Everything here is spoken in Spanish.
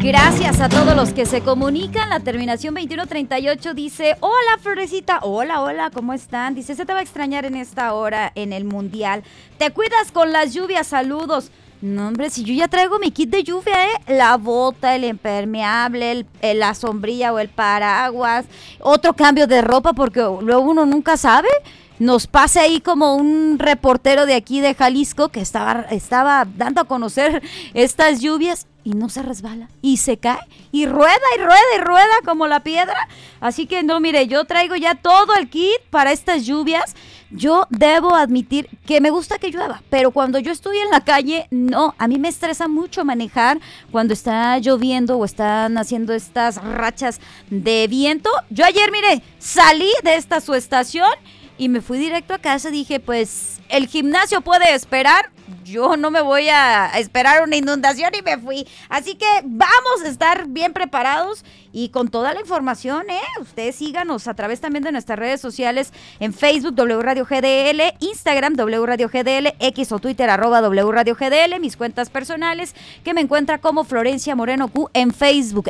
Gracias a todos los que se comunican. La terminación 2138 dice: hola Florecita, hola, ¿cómo están? Dice: se te va a extrañar en esta hora en el Mundial. Te cuidas con las lluvias, saludos. No, hombre, si yo ya traigo mi kit de lluvia, la bota, el impermeable, la sombrilla o el paraguas, otro cambio de ropa porque luego uno nunca sabe. Nos pasa ahí como un reportero de aquí de Jalisco que estaba dando a conocer estas lluvias y no se resbala y se cae y rueda como la piedra. Así que no, mire, yo traigo ya todo el kit para estas lluvias. Yo debo admitir que me gusta que llueva, pero cuando yo estoy en la calle, no, a mí me estresa mucho manejar cuando está lloviendo o están haciendo estas rachas de viento. Yo ayer, mire, salí de esta su estación y me fui directo a casa. Dije, pues, el gimnasio puede esperar. Yo no me voy a esperar una inundación y me fui. Así que vamos a estar bien preparados y con toda la información, Ustedes síganos a través también de nuestras redes sociales en Facebook, W Radio GDL, Instagram, W Radio GDL, X o Twitter, @W Radio GDL, mis cuentas personales, que me encuentra como Florencia Moreno Q en Facebook